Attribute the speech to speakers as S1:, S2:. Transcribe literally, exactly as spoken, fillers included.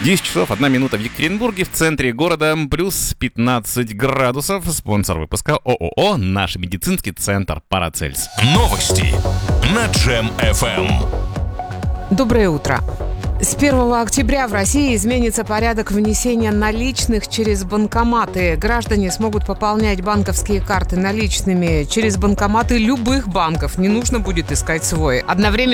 S1: десять часов одна минута в Екатеринбурге, в центре города, плюс пятнадцать градусов. Спонсор выпуска ООО «Наш медицинский центр Парацельс».
S2: Новости на Джем эф эм.
S3: Доброе утро. С первого октября в России изменится порядок внесения наличных через банкоматы. Граждане смогут пополнять банковские карты наличными через банкоматы любых банков. Не нужно будет искать свой. Одновременно